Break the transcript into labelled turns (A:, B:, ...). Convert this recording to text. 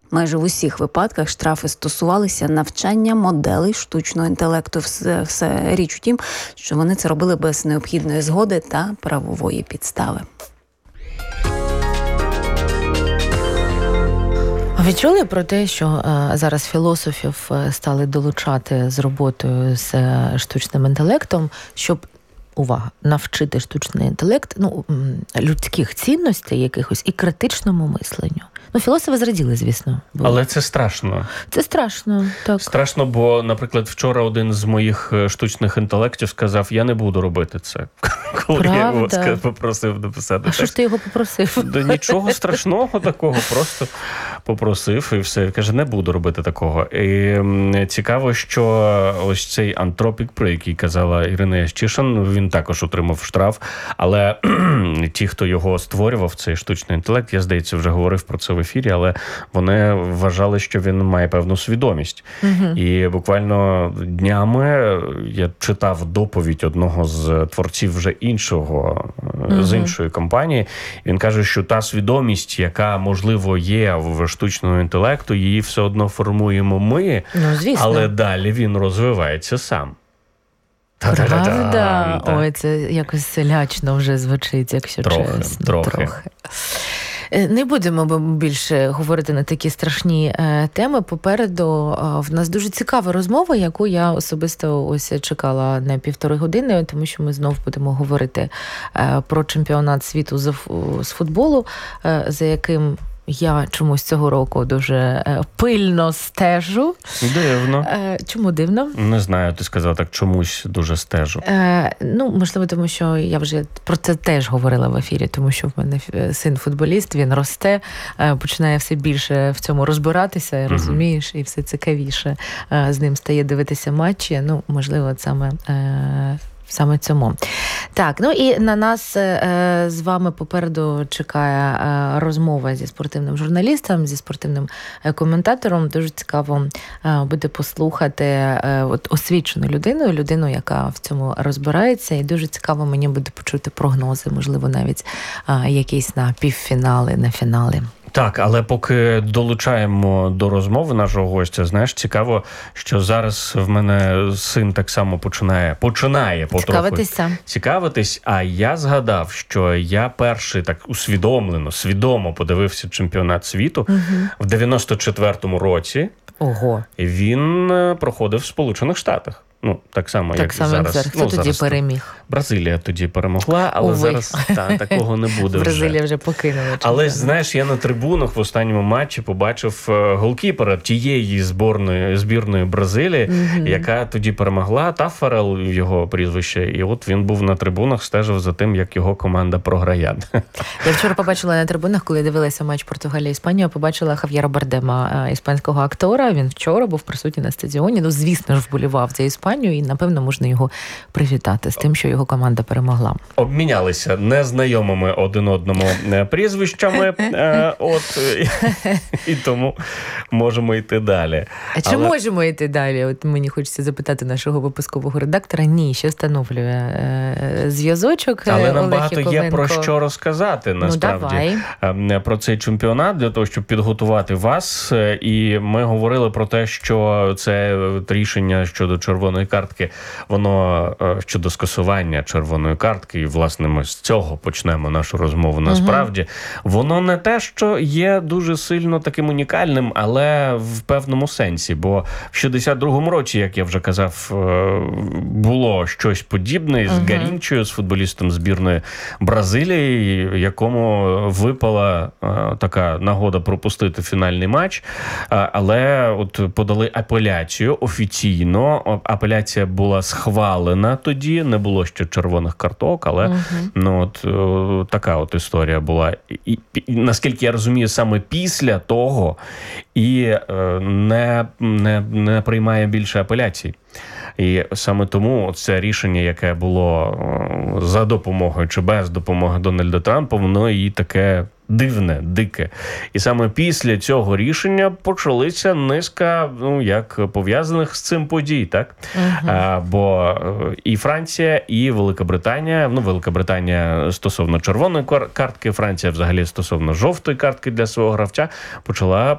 A: Майже в усіх випадках штрафи стосувалися навчання моделей штучного інтелекту. Все річ у тім, що вони це робили без необхідної згоди та правової підстави.
B: Ви чули про те, що зараз філософів стали долучати з роботою з штучним інтелектом, щоб, увага, навчити штучний інтелект людських цінностей якихось і критичному мисленню? Філософи зраділи, звісно.
C: Але це страшно.
B: Це страшно, так.
C: Страшно, бо, наприклад, вчора один з моїх штучних інтелектів сказав, я не буду робити це. Коли я його попросив написати.
B: А що ж ти його попросив?
C: Да нічого страшного такого, просто попросив і все. Каже, не буду робити такого. І цікаво, що ось цей антропік, про який казала Ірина Ящишин, він також отримав штраф, але ті, хто його створював, цей штучний інтелект, я, здається, вже говорив про це в ефірі, але вони вважали, що він має певну свідомість. І буквально днями я читав доповідь одного з творців вже іншого, з іншої компанії. Він каже, що та свідомість, яка, можливо, є в штучному інтелекту, її все одно формуємо ми, але далі він розвивається сам.
B: Правда? Ой, це якось лячно вже звучить, якщо чесно.
C: Трохи.
B: Не будемо більше говорити на такі страшні теми. Попереду в нас дуже цікава розмова, яку я особисто ось чекала на 1,5 години, тому що ми знов будемо говорити про чемпіонат світу з футболу, за яким я чомусь цього року дуже пильно стежу.
C: Дивно.
B: Чому дивно?
C: Не знаю, ти сказала так, чомусь дуже стежу.
B: Можливо, тому що я вже про це теж говорила в ефірі, тому що в мене син футболіст, він росте, починає все більше в цьому розбиратися, розумієш, і все цікавіше з ним стає дивитися матчі. Можливо, саме цьому. Так, і на нас з вами попереду чекає розмова зі спортивним журналістом, зі спортивним коментатором. Дуже цікаво буде послухати освічену людину, яка в цьому розбирається. І дуже цікаво мені буде почути прогнози, можливо, навіть якісь на півфінали, на фінали.
C: Так, але поки долучаємо до розмови нашого гостя, знаєш, цікаво, що зараз в мене син так само починає потроху цікавитись, а я згадав, що я перший так свідомо подивився чемпіонат світу в 94-му році.
B: Ого.
C: І він проходив в Сполучених Штатах. Так само, як зараз.
B: Хто тоді переміг?
C: Бразилія тоді перемогла, але зараз такого не буде вже.
B: Бразилія вже покинула.
C: Але, знаєш, я на трибунах в останньому матчі побачив голкіпера тієї збірної Бразилії, яка тоді перемогла, Таффарел його прізвище, і от він був на трибунах, стежив за тим, як його команда програє.
B: Я вчора побачила на трибунах, коли дивилася матч Португалія-Іспанія, побачила Хав'єра Бардема, іспанського актора. Він вчора був присутній на стадіоні, звісно ж, вболівав за Іспанію, і, напевно, можна його привітати з тим, що його команда перемогла.
C: Обмінялися незнайомими один одному прізвищами, і тому можемо йти далі.
B: А чи можемо йти далі? От мені хочеться запитати нашого випускового редактора. Ні, ще встановлює зв'язочок.
C: Але нам багато є про що розказати, насправді, про цей чемпіонат, для того, щоб підготувати вас. І ми говорили про те, що це рішення щодо червоної картки, воно щодо скасування червоної картки, і, власне, ми з цього почнемо нашу розмову насправді. Воно не те, що є дуже сильно таким унікальним, але в певному сенсі, бо в 62-му році, як я вже казав, було щось подібне з Гарінчою, з футболістом збірної Бразилії, якому випала така нагода пропустити фінальний матч, але от подали апеляцію офіційно. Апеляція була схвалена тоді, не було ще червоних карток, але така от історія була. І, наскільки я розумію, саме після того і не приймає більше апеляцій. І саме тому це рішення, яке було за допомогою чи без допомоги Дональда Трампа, воно і таке дивне, дике. І саме після цього рішення почалися низка, пов'язаних з цим подій, так? Бо і Франція, і Великобританія, Великобританія стосовно червоної картки, Франція взагалі стосовно жовтої картки для свого гравця, почала